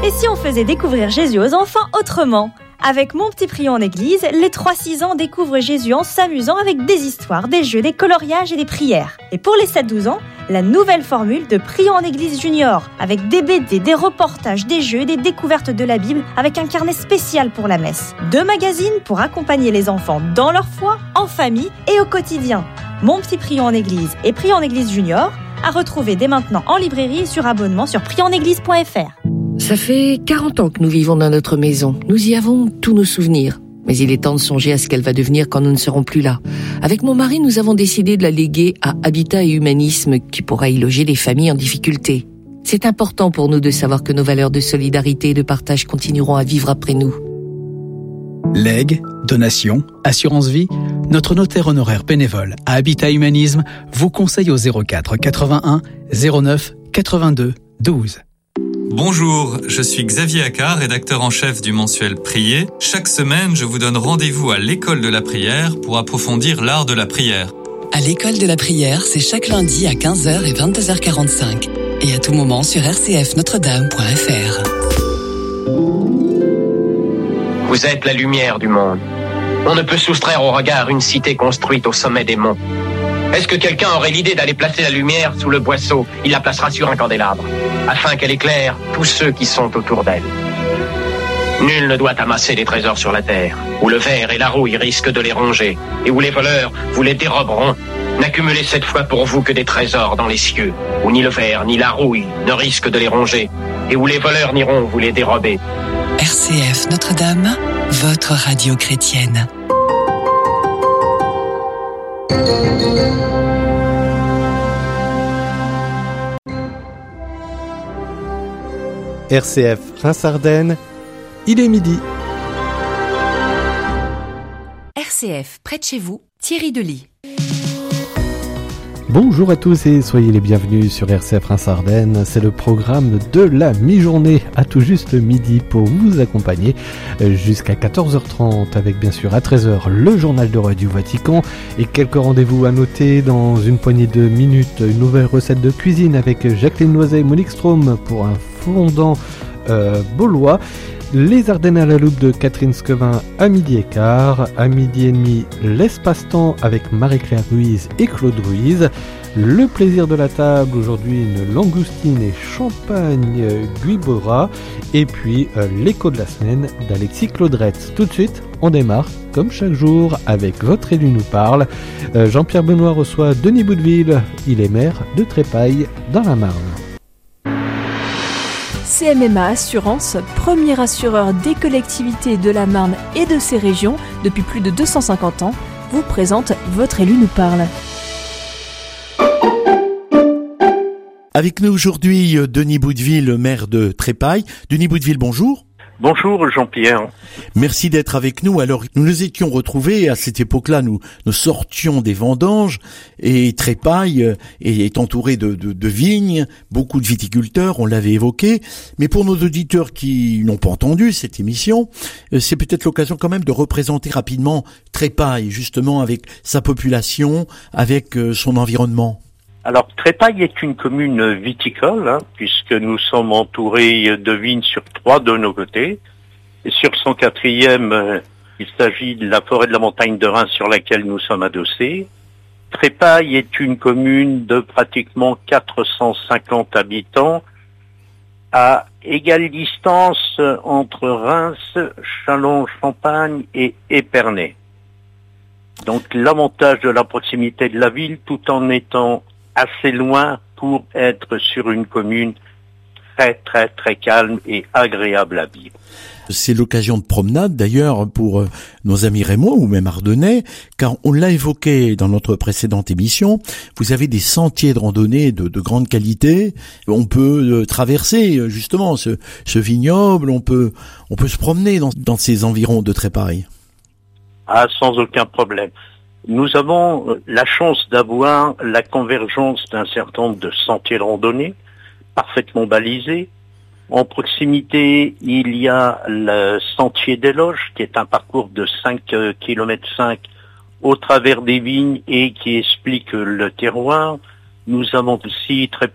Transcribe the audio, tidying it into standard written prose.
Et si on faisait découvrir Jésus aux enfants autrement ? Avec Mon Petit Prion en Église, les 3-6 ans découvrent Jésus en s'amusant avec des histoires, des jeux, des coloriages et des prières. Et pour les 7-12 ans, la nouvelle formule de Prion en Église Junior, avec des BD, des reportages, des jeux, des découvertes de la Bible, avec un carnet spécial pour la messe. 2 magazines pour accompagner les enfants dans leur foi, en famille et au quotidien. Mon Petit Prion en Église et Prion en Église Junior, à retrouver dès maintenant en librairie et sur abonnement sur prionenéglise.fr. Ça fait 40 ans que nous vivons dans notre maison. Nous y avons tous nos souvenirs. Mais il est temps de songer à ce qu'elle va devenir quand nous ne serons plus là. Avec mon mari, nous avons décidé de la léguer à Habitat et Humanisme, qui pourra y loger les familles en difficulté. C'est important pour nous de savoir que nos valeurs de solidarité et de partage continueront à vivre après nous. Legs, donations, assurance vie, notre notaire honoraire bénévole à Habitat Humanisme vous conseille au 04 81 09 82 12. Bonjour, je suis Xavier Accard, rédacteur en chef du mensuel Prier. Chaque semaine, je vous donne rendez-vous à l'école de la prière pour approfondir l'art de la prière. À l'école de la prière, c'est chaque lundi à 15h et 22h45. Et à tout moment sur rcfnotredame.fr. Vous êtes la lumière du monde. On ne peut soustraire au regard une cité construite au sommet des monts. Est-ce que quelqu'un aurait l'idée d'aller placer la lumière sous le boisseau ? Il la placera sur un candélabre, afin qu'elle éclaire tous ceux qui sont autour d'elle. Nul ne doit amasser des trésors sur la terre, où le ver et la rouille risquent de les ronger, et où les voleurs vous les déroberont. N'accumulez cette fois pour vous que des trésors dans les cieux, où ni le ver ni la rouille ne risquent de les ronger, et où les voleurs n'iront vous les dérober. RCF Notre-Dame, votre radio chrétienne. RCF Reims-Ardennes, il est midi. RCF, près de chez vous, Thierry Delis. Bonjour à tous et soyez les bienvenus sur RCF Reims-Ardennes. C'est le programme de la mi-journée à tout juste midi pour vous accompagner jusqu'à 14h30 avec bien sûr à 13h le journal de Radio Vatican et quelques rendez-vous à noter dans une poignée de minutes. Une nouvelle recette de cuisine avec Jacqueline Loiset et Monique Strom pour un fondant baulois. Les Ardennes à la loupe de Catherine Squevin à midi et quart. À midi et demi, l'espace-temps avec Marie-Claire Ruiz et Claude Ruiz. Le plaisir de la table, aujourd'hui une langoustine et champagne Guibora. Et puis l'écho de la semaine d'Alexis Claudretz. Tout de suite, on démarre comme chaque jour avec Votre élu nous parle. Jean-Pierre Benoît reçoit Denis Boudeville. Il est maire de Trépaille dans la Marne. CMMA Assurance, premier assureur des collectivités de la Marne et de ses régions depuis plus de 250 ans, vous présente Votre élu nous parle. Avec nous aujourd'hui, Denis Boudeville, maire de Trépaille. Denis Boudeville, bonjour. Bonjour Jean-Pierre. Merci d'être avec nous. Alors, nous nous étions retrouvés à cette époque-là, nous sortions des vendanges et Trépaille est entouré de vignes, beaucoup de viticulteurs, on l'avait évoqué. Mais pour nos auditeurs qui n'ont pas entendu cette émission, c'est peut-être l'occasion quand même de représenter rapidement Trépaille, justement avec sa population, avec son environnement. Alors, Trépaille est une commune viticole, puisque nous sommes entourés de vignes sur 3 de nos côtés. Et sur son 4e, il s'agit de la forêt de la montagne de Reims sur laquelle nous sommes adossés. Trépaille est une commune de pratiquement 450 habitants, à égale distance entre Reims, Châlons-Champagne et Épernay. Donc, l'avantage de la proximité de la ville, tout en étant assez loin pour être sur une commune très très très calme et agréable à vivre. C'est l'occasion de promenade d'ailleurs pour nos amis rémois ou même ardennais, car on l'a évoqué dans notre précédente émission, vous avez des sentiers de randonnée de grande qualité, on peut traverser justement ce vignoble, on peut se promener dans ces environs de Trépaille. Ah, sans aucun problème. Nous avons la chance d'avoir la convergence d'un certain nombre de sentiers de randonnée, parfaitement balisés. En proximité, il y a le sentier des Loges, qui est un parcours de 5,5 km au travers des vignes et qui explique le terroir. Nous avons aussi très